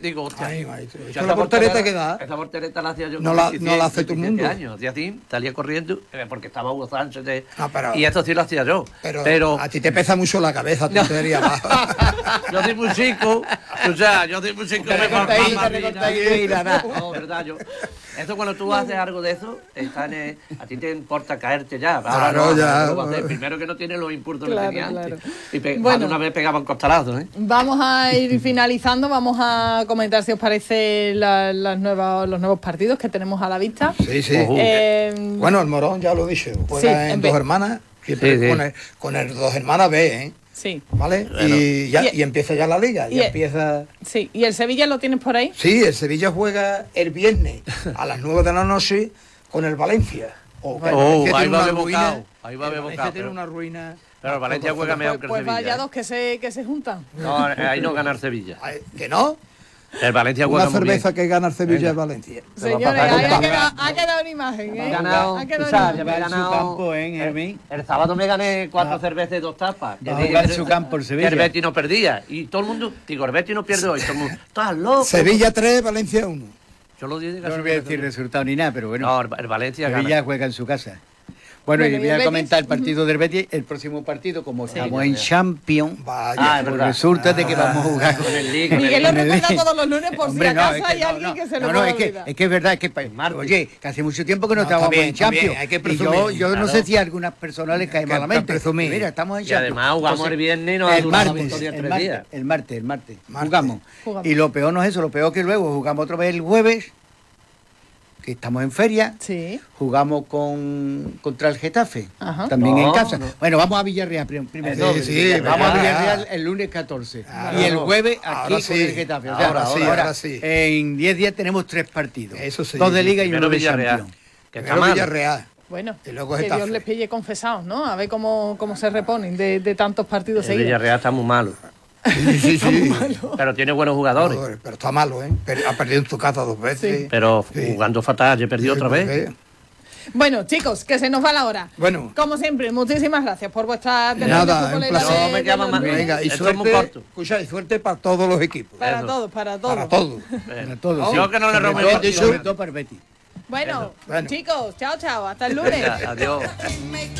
digo, hostia. Ay, maestro. Ya Esa la voltereta que da. Esa voltereta la hacía yo No con la 17, hace todo el 17 mundo. años. Hacía así, salía corriendo, porque estaba Hugo Sánchez. No, pero- y esto sí lo hacía yo. Pero a ti te pesa mucho la cabeza, tú te dirías, yo soy muy chico, o sea, yo soy muy chico. Te recortáis, y nada. No, verdad, yo. Eso cuando tú haces algo de eso, a ti te importa caerte ya. Ahora Claro, no, ya. no lo vas a hacer. Primero que no tiene los impulsos Claro, que tenía claro. antes. Y Bueno. más de una vez pegaban costalazos, ¿eh? Vamos a ir finalizando, vamos a comentar si os parece los nuevos partidos que tenemos a la vista. Sí, sí. Bueno, el Morón ya lo he dicho, juega Sí, en en Dos B. Hermanas, siempre Sí, sí. con el Dos Hermanas B, ¿eh? Sí, ¿Vale? Bueno. Y empieza ya la liga, Y- ya empieza... sí. ¿Y el Sevilla lo tienes por ahí? Sí, el Sevilla juega el viernes a las 9 de la noche con el Valencia. Oh, Valencia ahí tiene va una de ruina, bocado, ahí va de el Valencia bocado, tiene pero- una ruina... Pero el Valencia juega mejor que el Pues Sevilla. vaya ¿eh? dos que se juntan. No, ahí no gana el Sevilla. Ay, ¿que no? El Valencia juega Una muy bien. cerveza que gana el Sevilla Venga. es Valencia. Señores, pasar ahí con ha quedado una imagen, ¿eh? Ha ganado, Ha quedado tú una sabes, imagen. he ganado su campo, Hermín. El sábado me gané 4 cervezas y 2 tapas. Va a jugar en su campo el Sevilla. El Betis no perdía. Y todo el mundo, digo, el Betis no pierde hoy. Todo el mundo, estás loco. Sevilla 3, Valencia 1. Yo lo dije Yo casi no voy a todo decir el mundo. resultado ni nada, pero bueno. No, el Valencia Sevilla gana. juega en su casa. Bueno, Bueno, y ¿y voy el a Betis? comentar el partido del Betis, el próximo partido, como estamos en ya. Champions, Vaya. es pues verdad. resulta de que vamos a jugar Con el League. Miguel lo con el recuerda League. todos los lunes por Hombre, si no, acaso es que hay no, alguien no. que se lo No, pueda es que olvidar. es verdad, es que Martes. oye, que hace mucho tiempo que no No, está estábamos bien, en está bien, Champions. hay que Y presumir, yo no claro. sé si a algunas personas les cae Que malamente. presumir. Mira, estamos en Y Champions. además jugamos Entonces, el viernes y nos ha el durado la martes, victoria en el 3 martes, días. el martes, Martes. jugamos. Y lo peor no es eso, lo peor que luego jugamos otra vez el jueves, que estamos en feria. Sí. Jugamos contra el Getafe, Ajá. también No, en casa. no. Bueno, vamos a Villarreal primero. Sí, sí, Vamos a Villarreal. Villarreal el lunes 14. Claro. y el jueves aquí Ahora con sí. el Getafe. O sea, Ahora sí. En 10 días tenemos 3 partidos. Eso sí. 2 de Liga y Primero uno de Villarreal. Champions. Que está Primero mal. Villarreal. Bueno, Y luego que Getafe. Dios les pille confesados, ¿no? A ver cómo se reponen de tantos partidos El seguidos. Villarreal está muy malo. Sí, sí. Pero tiene buenos jugadores. Pero está malo, ¿eh? Ha perdido en su casa 2 veces. Sí. Pero Sí. jugando fatal, yo perdí otra vez. Bueno, chicos, que se nos va la hora. Bueno. Como siempre, muchísimas gracias por vuestra atención Nada, futbolera un placer. de- No me de llama los más. lunes. Venga, y Esto es muy suerte, corto. escucha, y suerte para todos los equipos. Para Eso. todos, para todos. Para todos. Para todos. Yo que no le Sobre robo todo- el partido. sobre todo para el Betis. Bueno, Bueno. chicos, chao, chao, hasta el lunes. Venga, adiós.